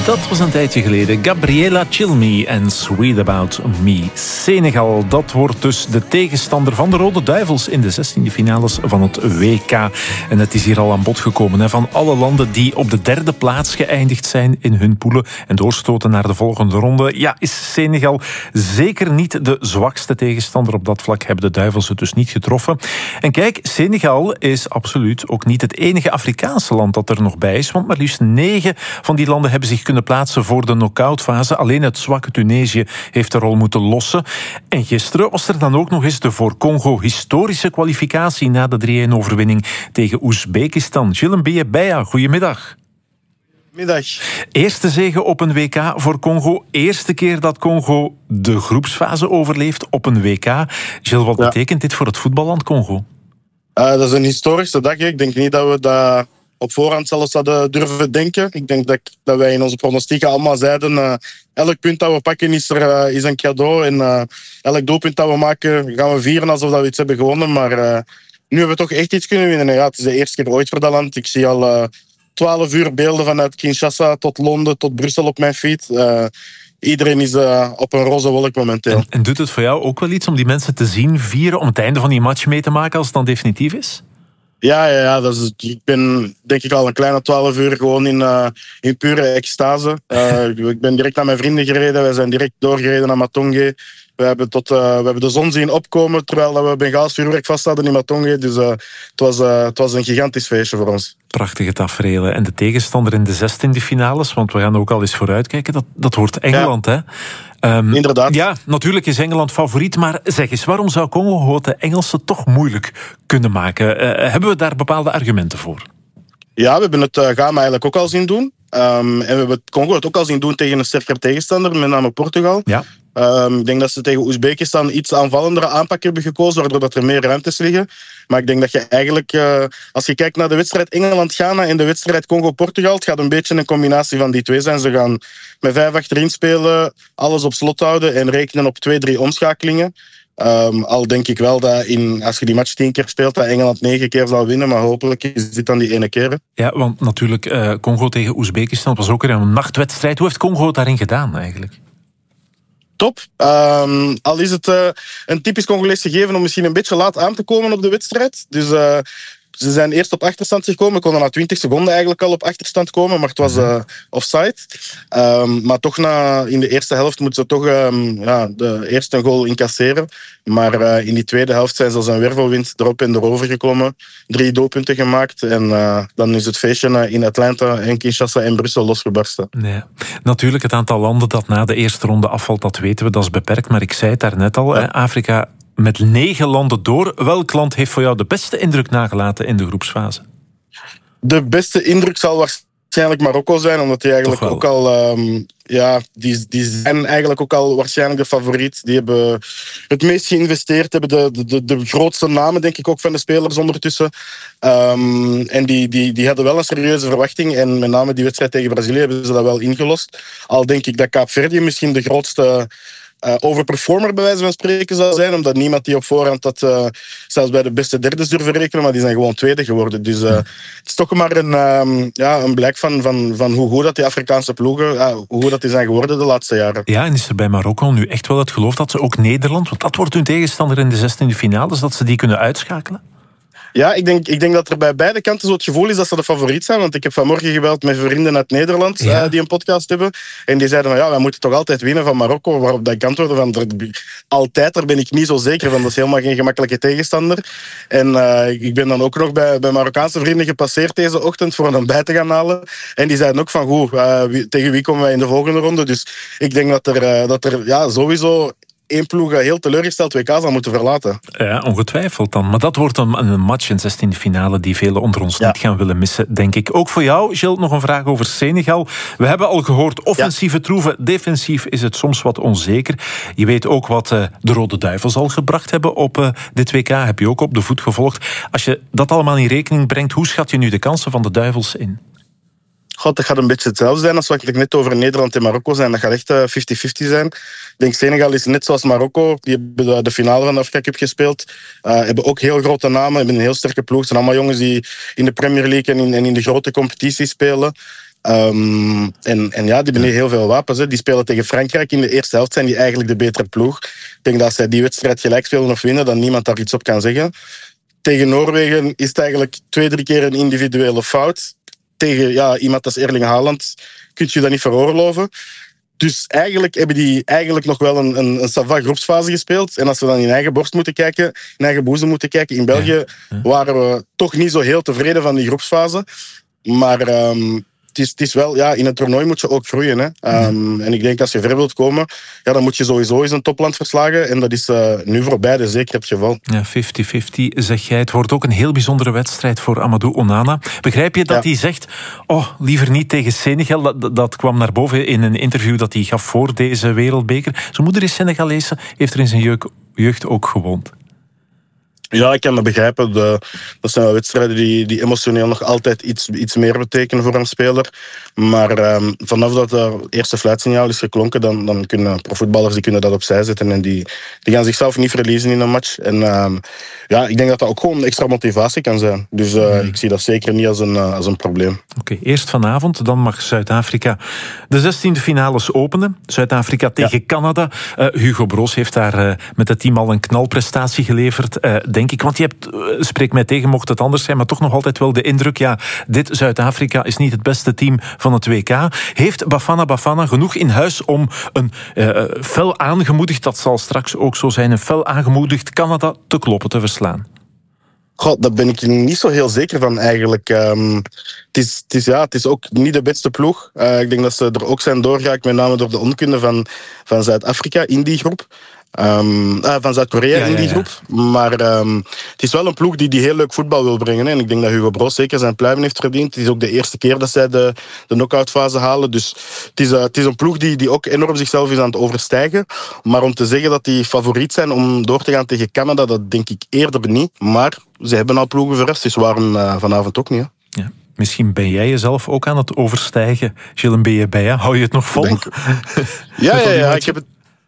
Dat was een tijdje geleden. Gabriela Cilmi en Sweet About Me. Senegal, dat wordt dus de tegenstander van de Rode Duivels in de 16e finales van het WK. En het is hier al aan bod gekomen. Van alle landen die op de 3e plaats geëindigd zijn in hun poelen en doorstoten naar de volgende ronde, ja, is Senegal zeker niet de zwakste tegenstander. Op dat vlak hebben de Duivels het dus niet getroffen. En kijk, Senegal is absoluut ook niet het enige Afrikaanse land dat er nog bij is, want maar liefst 9 van die landen hebben zich kunnen plaatsen voor de knock-outfase. Alleen het zwakke Tunesië heeft de rol moeten lossen. En gisteren was er dan ook nog eens de voor Congo historische kwalificatie na de 3-1-overwinning tegen Oezbekistan. Gilles Beya, goedemiddag. Middag. Eerste zege op een WK voor Congo. Eerste keer dat Congo de groepsfase overleeft op een WK. Gilles, wat betekent dit voor het voetballand Congo? Dat is een historische dag. Ik denk niet dat we dat op voorhand zelfs hadden durven denken. Ik denk dat wij in onze pronostieken allemaal zeiden, elk punt dat we pakken is een cadeau. En elk doelpunt dat we maken gaan we vieren alsof we iets hebben gewonnen. Maar nu hebben we toch echt iets kunnen winnen. Ja, het is de eerste keer ooit voor dat land. Ik zie al 12 uur beelden vanuit Kinshasa tot Londen tot Brussel op mijn feed. Iedereen is op een roze wolk momenteel. En doet het voor jou ook wel iets om die mensen te zien vieren, om het einde van die match mee te maken als het dan definitief is? Ja, ik ben denk ik al een kleine 12 uur gewoon in pure extase. Ik ben direct naar mijn vrienden gereden. Wij zijn direct doorgereden naar Matonge. We hebben de zon zien opkomen terwijl we Bengaals vuurwerk vast hadden in Matonge. Dus het was een gigantisch feestje voor ons. Prachtige taferelen. En de tegenstander in de 16e finales, want we gaan ook al eens vooruitkijken, dat wordt Engeland, hè? Inderdaad. Ja, natuurlijk is Engeland favoriet, maar zeg eens, waarom zou Congo het de Engelsen toch moeilijk kunnen maken? Hebben we daar bepaalde argumenten voor? Ja, we hebben het Ghana eigenlijk ook al zien doen. En we hebben Congo het ook al zien doen tegen een sterker tegenstander, met name Portugal. Ja. Ik denk dat ze tegen Oezbekistan iets aanvallendere aanpak hebben gekozen, waardoor dat er meer ruimtes liggen. Maar ik denk dat je eigenlijk, als je kijkt naar de wedstrijd Engeland-Ghana en de wedstrijd Congo-Portugal, het gaat een beetje een combinatie van die twee zijn. Ze gaan met 5 achterin spelen, alles op slot houden en rekenen op 2-3 omschakelingen. Al denk ik wel dat als je die match 10 keer speelt, dat Engeland 9 keer zal winnen, maar hopelijk is dit dan die ene keer. Ja, want natuurlijk, Congo tegen Oezbekistan was ook weer een nachtwedstrijd. Hoe heeft Congo het daarin gedaan eigenlijk? Top. Al is het een typisch Congolees gegeven om misschien een beetje laat aan te komen op de wedstrijd. Dus ze zijn eerst op achterstand gekomen. Konden na 20 seconden eigenlijk al op achterstand komen, maar het was offside. Maar toch in de eerste helft moeten ze toch de eerste goal incasseren. Maar in die tweede helft zijn ze als een wervelwind erop en erover gekomen. 3 doelpunten gemaakt en dan is het feestje in Atlanta en Kinshasa en Brussel losgebarsten. Ja. Natuurlijk, het aantal landen dat na de eerste ronde afvalt, dat weten we, dat is beperkt. Maar ik zei het daarnet al, Afrika met 9 landen door. Welk land heeft voor jou de beste indruk nagelaten in de groepsfase? De beste indruk zal waarschijnlijk Marokko zijn, omdat die eigenlijk ook al... die zijn eigenlijk ook al waarschijnlijk de favoriet. Die hebben het meest geïnvesteerd, hebben de grootste namen, denk ik, ook van de spelers ondertussen. En die hadden wel een serieuze verwachting. En met name die wedstrijd tegen Brazilië hebben ze dat wel ingelost. Al denk ik dat Kaapverdië misschien de grootste overperformer bij wijze van spreken zou zijn, omdat niemand die op voorhand dat zelfs bij de beste derdes durven rekenen, maar die zijn gewoon tweede geworden. Dus het is toch maar een blijk van hoe goed dat die Afrikaanse ploegen, hoe goed dat die zijn geworden de laatste jaren. Ja, en is er bij Marokko nu echt wel het geloof dat ze ook Nederland, want dat wordt hun tegenstander in de 16e finales, dat ze die kunnen uitschakelen? Ja, ik denk dat er bij beide kanten zo het gevoel is dat ze de favoriet zijn. Want ik heb vanmorgen gebeld met vrienden uit Nederland die een podcast hebben. En die zeiden van wij moeten toch altijd winnen van Marokko. Waarop dat ik antwoordde van altijd, daar ben ik niet zo zeker van. Dat is helemaal geen gemakkelijke tegenstander. En ik ben dan ook nog bij Marokkaanse vrienden gepasseerd deze ochtend voor een ontbijt te gaan halen. En die zeiden ook van tegen wie komen wij in de volgende ronde. Dus ik denk dat er sowieso één ploeg heel teleurgesteld WK zal moeten verlaten. Ja, ongetwijfeld dan. Maar dat wordt een match in 16e finale die velen onder ons niet gaan willen missen, denk ik. Ook voor jou, Gilles, nog een vraag over Senegal. We hebben al gehoord, offensieve troeven, defensief is het soms wat onzeker. Je weet ook wat de Rode Duivels al gebracht hebben op dit WK. Heb je ook op de voet gevolgd. Als je dat allemaal in rekening brengt, hoe schat je nu de kansen van de Duivels in? God, dat gaat een beetje hetzelfde zijn als wat ik net over Nederland en Marokko zijn. Dat gaat echt 50-50 zijn. Ik denk Senegal is net zoals Marokko. Die hebben de finale van de Afrika Cup gespeeld. Hebben ook heel grote namen. Hebben een heel sterke ploeg. Het zijn allemaal jongens die in de Premier League en in de grote competities spelen. En ja, die hebben heel veel wapens. Hè. Die spelen tegen Frankrijk. In de eerste helft zijn die eigenlijk de betere ploeg. Ik denk dat zij die wedstrijd gelijk spelen of winnen, dat niemand daar iets op kan zeggen. Tegen Noorwegen is het eigenlijk 2-3 keer een individuele fout. Tegen iemand als Erling Haaland kun je dat niet veroorloven. Dus eigenlijk hebben die nog wel een savant groepsfase gespeeld. En als we dan in eigen borst moeten kijken, in eigen boezem moeten kijken, in België waren we toch niet zo heel tevreden van die groepsfase. Maar het is wel, in het toernooi moet je ook groeien. Hè. En ik denk als je ver wilt komen, dan moet je sowieso eens een topland verslagen. En dat is nu voor beide zeker het geval. Ja, 50-50 zeg jij. Het wordt ook een heel bijzondere wedstrijd voor Amadou Onana. Begrijp je dat hij zegt, liever niet tegen Senegal? Dat kwam naar boven in een interview dat hij gaf voor deze wereldbeker. Zijn moeder is Senegalese, heeft er in zijn jeugd ook gewoond. Ja, ik kan dat begrijpen. Dat zijn wel wedstrijden die emotioneel nog altijd iets meer betekenen voor een speler. Maar vanaf dat het eerste fluitsignaal is geklonken, dan kunnen profvoetballers dat opzij zetten. En die gaan zichzelf niet verliezen in een match. En ik denk dat dat ook gewoon extra motivatie kan zijn. Dus ik zie dat zeker niet als een probleem. Oké, eerst vanavond, dan mag Zuid-Afrika de 16e finales openen. Zuid-Afrika tegen Canada. Hugo Broos heeft daar met het team al een knalprestatie geleverd, denk ik. Want je hebt, spreek mij tegen, mocht het anders zijn, maar toch nog altijd wel de indruk, dit Zuid-Afrika is niet het beste team van het WK. Heeft Bafana genoeg in huis om een fel aangemoedigd, dat zal straks ook zo zijn, een fel aangemoedigd Canada te kloppen, te verslaan? God, daar ben ik niet zo heel zeker van eigenlijk. Het is ook niet de beste ploeg. Ik denk dat ze er ook zijn doorgeraakt, met name door de onkunde van Zuid-Afrika in die groep. Van Zuid-Korea in die groep. Maar het is wel een ploeg die heel leuk voetbal wil brengen. Hè. En ik denk dat Hugo Broos zeker zijn pluimen heeft verdiend. Het is ook de eerste keer dat zij de knock-outfase halen. Dus het is een ploeg die ook enorm zichzelf is aan het overstijgen. Maar om te zeggen dat die favoriet zijn om door te gaan tegen Canada, dat denk ik eerder niet. Maar ze hebben al ploegen verrast, dus waarom vanavond ook niet? Hè? Ja. Misschien ben jij jezelf ook aan het overstijgen. Gilles Mbeye, hou je het nog vol? Ja, ik heb het.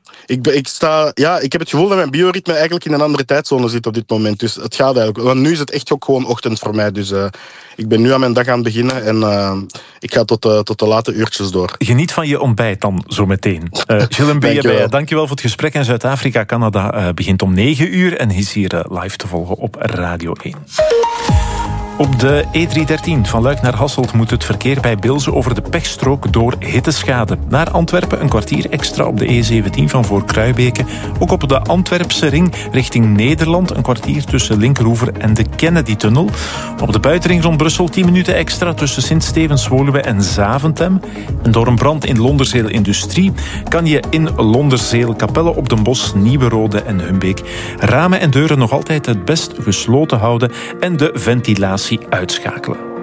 Ik heb het gevoel dat mijn bioritme eigenlijk in een andere tijdzone zit op dit moment. Dus het gaat eigenlijk. Want nu is het echt ook gewoon ochtend voor mij. Dus ik ben nu aan mijn dag aan het beginnen en ik ga tot de late uurtjes door. Geniet van je ontbijt dan zo meteen. Gilles Mbeye, dankjewel voor het gesprek. En Zuid-Afrika-Canada begint om 9 uur en is hier live te volgen op Radio 1. Op de E313 van Luik naar Hasselt moet het verkeer bij Bilze over de pechstrook door hitteschade. Naar Antwerpen een kwartier extra op de E17 van voor Kruibeke. Ook op de Antwerpse ring richting Nederland een kwartier tussen Linkeroever en de Kennedy-tunnel. Op de buitenring rond Brussel 10 minuten extra tussen Sint-Stevens-Woluwe en Zaventem. En door een brand in Londerzeel Industrie kan je in Londerzeel, Capelle op den Bosch, Nieuwe Rode en Humbeek ramen en deuren nog altijd het best gesloten houden en de ventilatie uitschakelen.